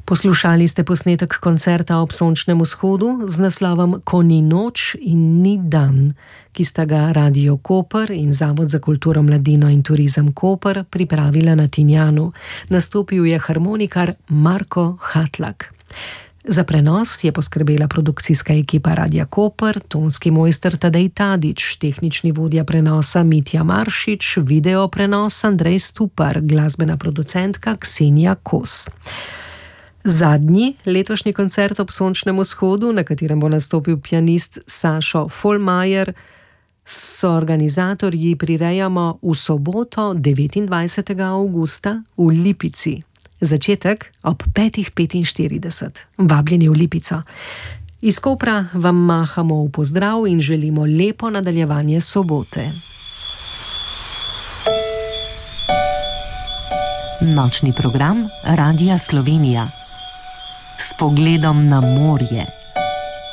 Poslušali ste posnetek koncerta ob sončnem vzhodu z naslovom Ko ni noč in ni dan, ki sta ga Radio Koper in Zavod za kulturo, mladino in turizem Koper pripravila na Tinjanu. Nastopil je harmonikar Marko Hatlak. Za prenos je poskrbela produkcijska ekipa Radia Koper, tonski mojster Tadej Tadić, tehnični vodja prenosa Mitja Maršič, video prenos Andrej Stupar, glasbena producentka Ksenija Kos. Zadnji letošnji koncert ob sončnem vzhodu, na katerem bo nastopil pianist Sašo Folmajer, soorganizatorji prirejamo v soboto 29. avgusta v Lipici. Začetek ob 5:45. Vabljeni v Lipico. Iz Kopra vam mahamo v pozdrav in želimo lepo nadaljevanje sobote. Nočni program Radia Slovenija. S pogledom na morje.